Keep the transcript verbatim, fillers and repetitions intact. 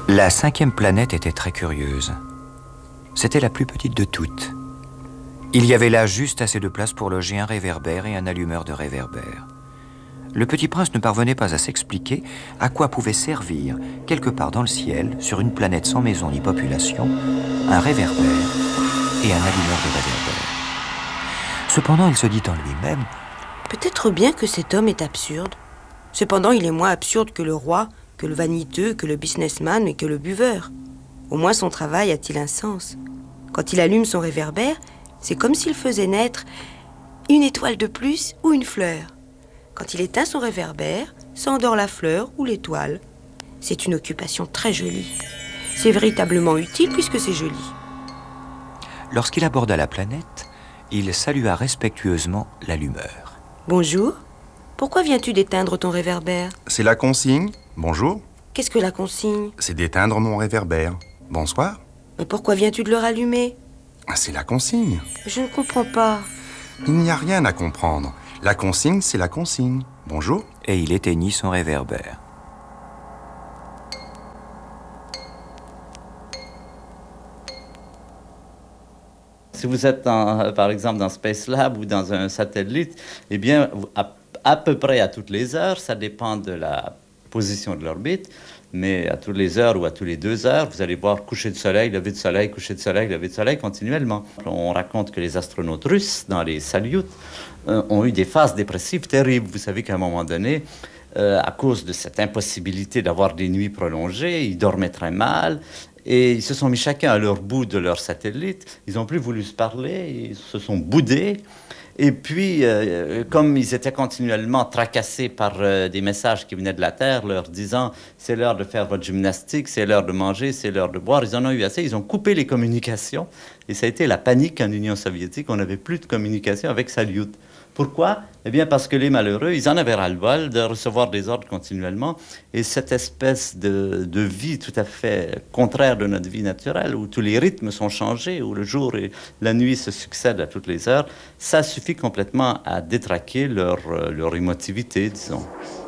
La cinquième planète était très curieuse. C'était la plus petite de toutes. Il y avait là juste assez de place pour loger un réverbère et un allumeur de réverbère. Le petit prince ne parvenait pas à s'expliquer à quoi pouvait servir, quelque part dans le ciel, sur une planète sans maison ni population, un réverbère et un allumeur de réverbère. Cependant, il se dit en lui-même: peut-être bien que cet homme est absurde. Cependant, il est moins absurde que le roi, que le vaniteux, que le businessman et que le buveur. Au moins son travail a-t-il un sens. Quand il allume son réverbère, c'est comme s'il faisait naître une étoile de plus ou une fleur. Quand il éteint son réverbère, s'endort la fleur ou l'étoile. C'est une occupation très jolie. C'est véritablement utile puisque c'est joli. Lorsqu'il aborda la planète, il salua respectueusement l'allumeur. Bonjour. Pourquoi viens-tu d'éteindre ton réverbère? C'est la consigne. Bonjour. Qu'est-ce que la consigne? C'est d'éteindre mon réverbère. Bonsoir. Mais pourquoi viens-tu de le rallumer? C'est la consigne. Je ne comprends pas. Il n'y a rien à comprendre. La consigne, c'est la consigne. Bonjour. Et il éteignit son réverbère. Si vous êtes, dans, par exemple, dans Space Lab ou dans un satellite, eh bien, à, à peu près à toutes les heures, ça dépend de la position de l'orbite, mais à toutes les heures ou à tous les deux heures, vous allez voir coucher de soleil, lever de soleil, coucher de soleil, lever de soleil continuellement. On raconte que les astronautes russes, dans les Salyut, euh, ont eu des phases dépressives terribles. Vous savez qu'à un moment donné, euh, à cause de cette impossibilité d'avoir des nuits prolongées, ils dormaient très mal. Et ils se sont mis chacun à leur bout de leur satellite. Ils n'ont plus voulu se parler, ils se sont boudés. Et puis, euh, comme ils étaient continuellement tracassés par euh, des messages qui venaient de la Terre, leur disant « c'est l'heure de faire votre gymnastique, c'est l'heure de manger, c'est l'heure de boire », ils en ont eu assez, ils ont coupé les communications. Et ça a été la panique en Union soviétique, on n'avait plus de communication avec Salyut. Pourquoi? Eh bien, parce que les malheureux, ils en avaient ras-le-bol de recevoir des ordres continuellement. Et cette espèce de, de vie tout à fait contraire de notre vie naturelle, où tous les rythmes sont changés, où le jour et la nuit se succèdent à toutes les heures, ça suffit complètement à détraquer leur, leur émotivité, disons.